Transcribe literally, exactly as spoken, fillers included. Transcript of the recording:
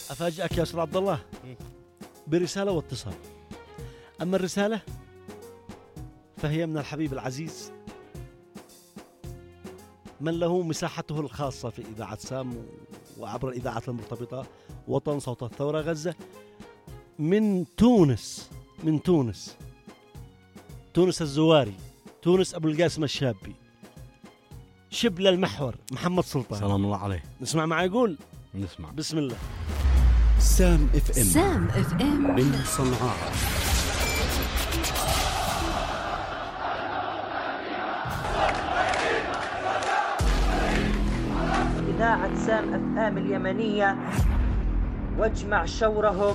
أفاجئك يا أستاذ عبد الله برسالة واتصال. أما الرسالة فهي من الحبيب العزيز من له مساحته الخاصة في إذاعة سام وعبر الإذاعات المرتبطة، وطن صوت الثورة غزة، من تونس، من تونس تونس الزواري، تونس أبو القاسم الشابي، شبل المحور محمد سلطان. سلام الله عليه. نسمع معي يقول. نسمع. بسم الله. سام اف ام، سام اف ام من صنعاء. إذاعة سام اف ام اليمنية، واجمع شورهم